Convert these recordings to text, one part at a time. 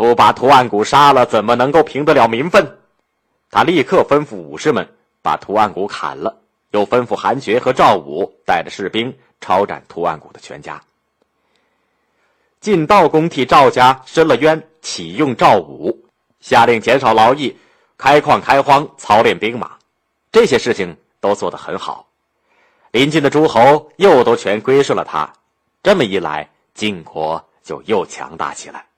不把图案谷杀了，怎么能够平得了民愤？他立刻吩咐武士们把图案谷砍了，又吩咐韩厥和赵武带着士兵抄斩图案谷的全家。晋悼公替赵家申了冤，启用赵武，下令减少劳役，开矿开荒，操练兵马，这些事情都做得很好。邻近的诸侯又都全归顺了他，这么一来，晋国就又强大起来。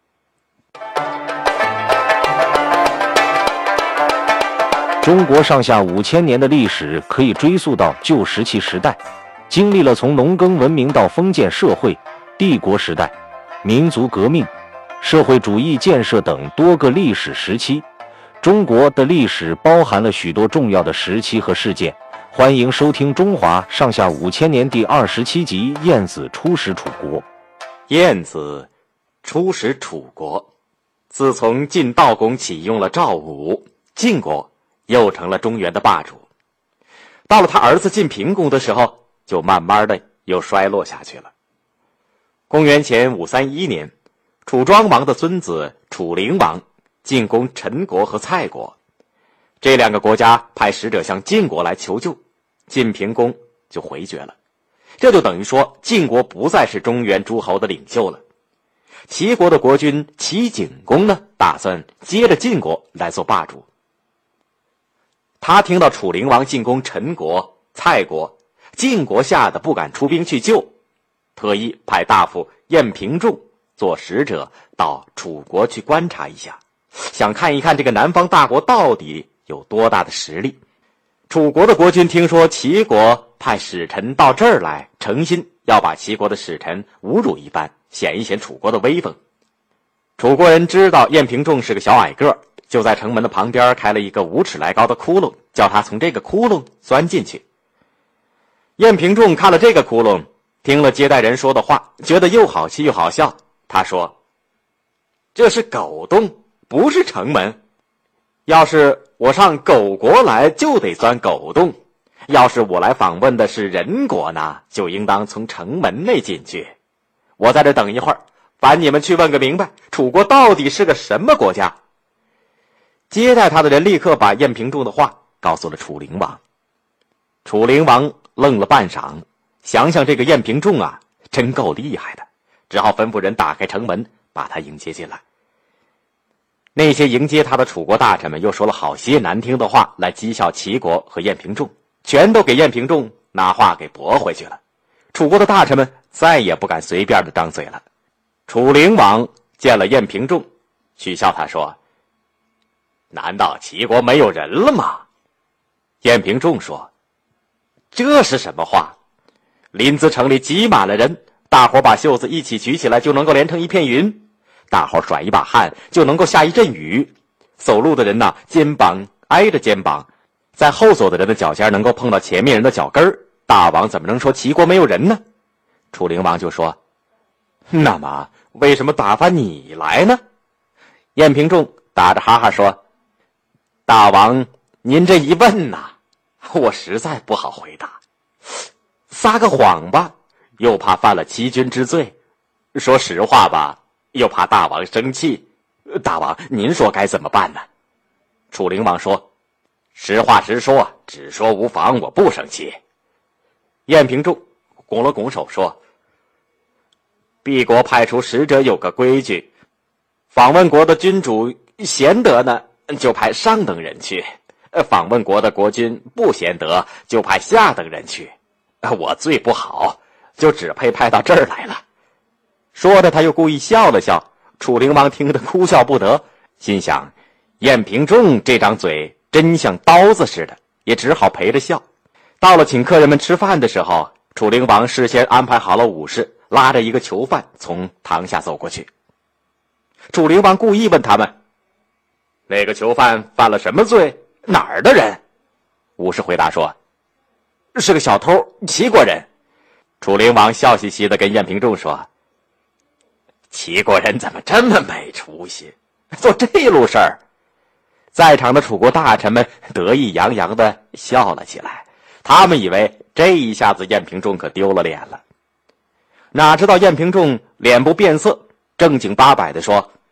中国上下5000年的历史可以追溯到旧石器时代，经历了从农耕文明到封建社会、帝国时代、民族革命、社会主义建设等多个历史时期。中国的历史包含了许多重要的时期和事件。欢迎收听《中华上下5000年》第27集《晏子出使楚国》。 晏子出使楚国，自从晋悼公启用了赵武，晋国又成了中原的霸主。到了他儿子晋平公的时候，就慢慢的又衰落下去了。公元前531年，楚庄王的孙子楚灵王进攻陈国和蔡国，这两个国家派使者向晋国来求救，晋平公就回绝了。这就等于说晋国不再是中原诸侯的领袖了。齐国的国君齐景公呢，打算接着晋国来做霸主。他听到楚灵王进攻陈国、蔡国，晋国吓得不敢出兵去救，特意派大夫晏平仲做使者到楚国去观察一下，想看一看这个南方大国到底有多大的实力。楚国的国君听说齐国派使臣到这儿来，诚心要把齐国的使臣侮辱一番，显一显楚国的威风。楚国人知道晏平仲是个小矮个，就在城门的旁边开了一个5尺来高的窟窿，叫他从这个窟窿钻进去。晏平仲看了这个窟窿，听了接待人说的话，觉得又好气又好笑。他说：“这是狗洞，不是城门。要是我上狗国来，就得钻狗洞；要是我来访问的是人国呢，就应当从城门内进去。我在这等一会儿，烦你们去问个明白，楚国到底是个什么国家？”接待他的人立刻把晏平仲的话告诉了楚灵王。楚灵王愣了半晌，想想这个晏平仲啊，真够厉害的，只好吩咐人打开城门，把他迎接进来。那些迎接他的楚国大臣们又说了好些难听的话来讥笑齐国和晏平仲，全都给晏平仲拿话给驳回去了。楚国的大臣们再也不敢随便的张嘴了。楚灵王见了晏平仲，取笑他说：“难道齐国没有人了吗？”晏平仲说：“这是什么话？临淄城里挤满了人，大伙把袖子一起举起来就能够连成一片云，大伙甩一把汗就能够下一阵雨，走路的人呢，肩膀挨着肩膀，在后走的人的脚尖能够碰到前面人的脚跟儿，大王怎么能说齐国没有人呢？”楚灵王就说：“那么为什么打发你来呢？”晏平仲打着哈哈说：“大王您这一问呐，我实在不好回答。撒个谎吧，又怕犯了欺君之罪；说实话吧，又怕大王生气。大王您说该怎么办呢？”楚灵王说：“实话实说，只说无妨，我不生气。”晏平仲拱了拱手说：“敝国派出使者有个规矩，访问国的君主贤德呢，就派上等人去；访问国的国君不贤德，就派下等人去。我最不好，就只配派到这儿来了。”说着他又故意笑了笑。楚灵王听得哭笑不得，心想晏平仲这张嘴真像刀子似的，也只好陪着笑。到了请客人们吃饭的时候，楚灵王事先安排好了武士，拉着一个囚犯从堂下走过去。楚灵王故意问他们：“那个囚犯犯了什么罪？哪儿的人？”武士回答说：“是个小偷，齐国人。”楚灵王笑嘻嘻地跟晏平仲说：“齐国人怎么这么没出息，做这路事儿？”在场的楚国大臣们得意洋洋地笑了起来，他们以为这一下子晏平仲可丢了脸了。哪知道晏平仲脸不变色，正经八百地说：“